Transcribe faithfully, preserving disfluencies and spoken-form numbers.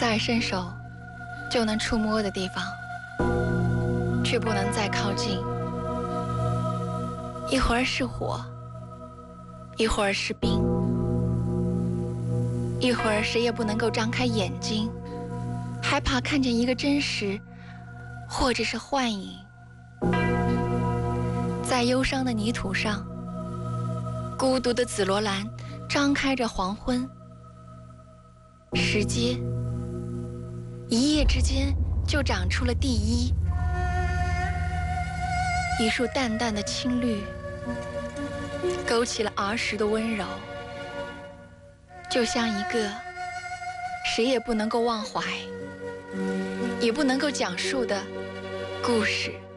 再伸手就能触摸的地方，却不能再靠近。一会儿是火，一会儿是冰，一会儿谁也不能够张开眼睛，害怕看见一个真实，或者是幻影。在忧伤的泥土上，孤独的紫罗兰张开着黄昏。石阶一夜之间就长出了第一，一束淡淡的青绿，勾起了儿时的温柔，就像一个谁也不能够忘怀，也不能够讲述的故事。